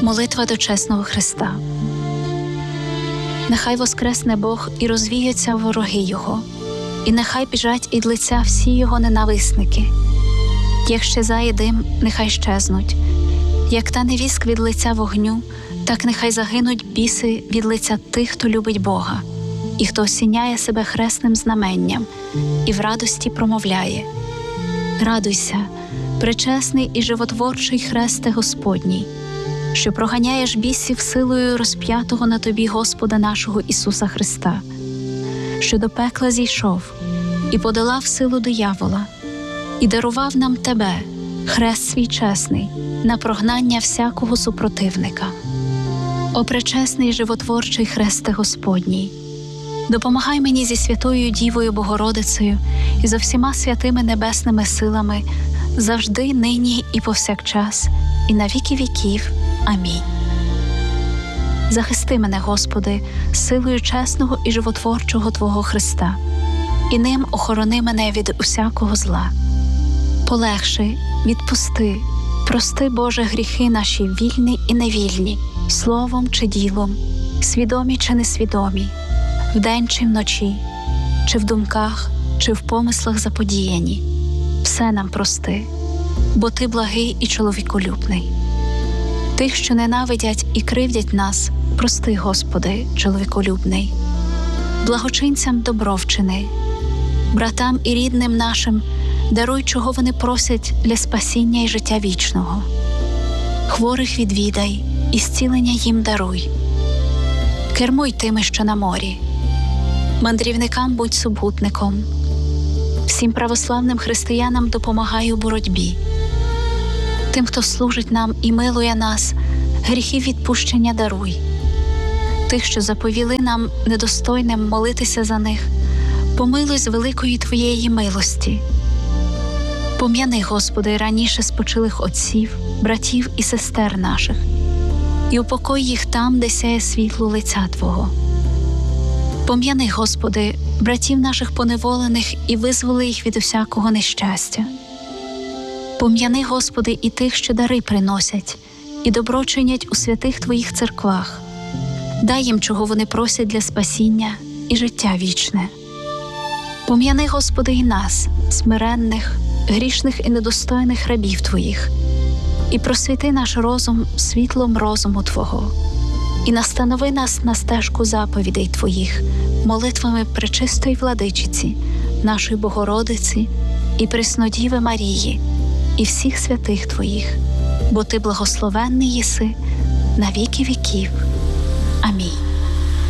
Молитва до чесного Христа. Нехай воскресне Бог і розвіються вороги Його, і нехай біжать ід лиця всі Його ненависники. Як щезає дим, нехай щезнуть, як тане віск від лиця вогню, так нехай загинуть біси від лиця тих, хто любить Бога, і хто осіняє себе хресним знаменням, і в радості промовляє: «Радуйся, пречесний і животворчий хресте Господній, що проганяєш бісів силою розп'ятого на тобі Господа нашого Ісуса Христа, що до пекла зійшов і подолав силу диявола, і дарував нам тебе, хрест свій чесний, на прогнання всякого супротивника. О пречесний і животворчий хресте Господній, допомагай мені зі Святою Дівою Богородицею і зо всіма святими небесними силами, завжди, нині і повсякчас, і на віки віків. Амінь. Захисти мене, Господи, силою чесного і животворчого Твого Христа, і ним охорони мене від усякого зла. Полегши, відпусти, прости, Боже, гріхи наші вільні і невільні, словом чи ділом, свідомі чи несвідомі, вдень чи вночі, чи в думках, чи в помислах заподіяні. Все нам прости, бо Ти благий і чоловіколюбний. Тих, що ненавидять і кривдять нас, прости, Господи, чоловіколюбний. Благочинцям добро вчини, братам і рідним нашим даруй, чого вони просять для спасіння і життя вічного. Хворих відвідай і зцілення їм даруй. Кермуй тими, що на морі. Мандрівникам будь супутником. Всім православним християнам допомагай у боротьбі. Тим, хто служить нам і милує нас, гріхів відпущення даруй. Тих, що заповіли нам недостойним молитися за них, помилуй з великої Твоєї милості. Пом'яни, Господи, раніше спочилих отців, братів і сестер наших, і упокой їх там, де сяє світло лиця Твого. Пом'яни, Господи, братів наших поневолених і визволи їх від усякого нещастя. Пом'яни, Господи, і тих, що дари приносять, і добро чинять у святих Твоїх церквах. Дай їм, чого вони просять для спасіння і життя вічне. Пом'яни, Господи, і нас, смиренних, грішних і недостойних рабів Твоїх, і просвіти наш розум світлом розуму Твого, і настанови нас на стежку заповідей Твоїх, молитвами пречистої Владичиці, нашої Богородиці і Преснодіви Марії, і всіх святих Твоїх, бо Ти благословенний єси на віки віків. Амінь.